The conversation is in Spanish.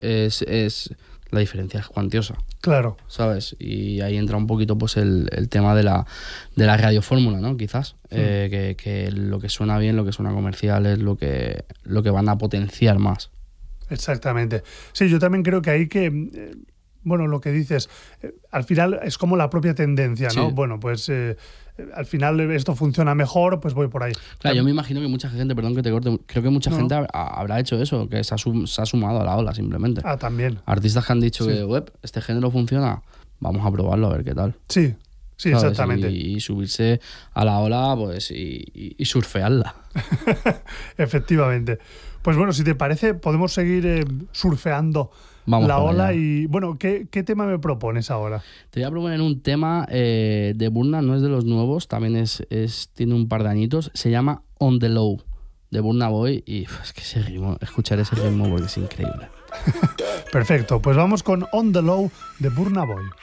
la diferencia es cuantiosa. Claro. ¿Sabes? Y ahí entra un poquito pues el tema de la radiofórmula, ¿no? Quizás. Que lo que suena bien, lo que suena comercial es lo que van a potenciar más. Exactamente. Sí, yo también creo que hay que... bueno, lo que dices, al final es como la propia tendencia, ¿no? Sí. Bueno, pues al final esto funciona mejor, pues voy por ahí. Claro, yo me imagino que mucha gente, perdón que te corte, creo que mucha gente habrá hecho eso, que se ha sumado a la ola simplemente. Ah, también. Artistas que han dicho que, este género funciona, vamos a probarlo a ver qué tal. Sí, sí, ¿sabes? exactamente. Y subirse a la ola, pues, y surfearla. Efectivamente. Pues bueno, si te parece, podemos seguir surfeando la ola. Allá. Y bueno, ¿qué tema me propones ahora? Te voy a proponer un tema de Burna, no es de los nuevos, también tiene un par de añitos, se llama On The Low, de Burna Boy, y es que ese ritmo, escuchar ese ritmo porque es increíble. Perfecto, pues vamos con On The Low de Burna Boy.